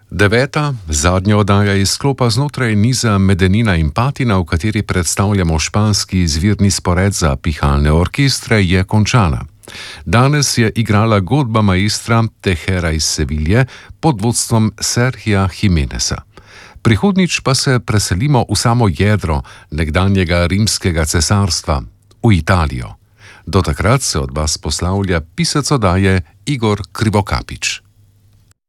Deveta, zadnja oddaja iz sklopa znotraj niza Medenina in Patina, v kateri predstavljamo španski izvirni spored za pihalne orkestre, je končana. Danes je igrala godba maestra Tejera iz Sevilje pod vodstvom Sergija Jimeneza. Prihodnjič pa se preselimo v samo jedro nekdanjega rimskega cesarstva, v Italijo. Do takrat se od vas poslavlja pisec oddaje Igor Krivokapić.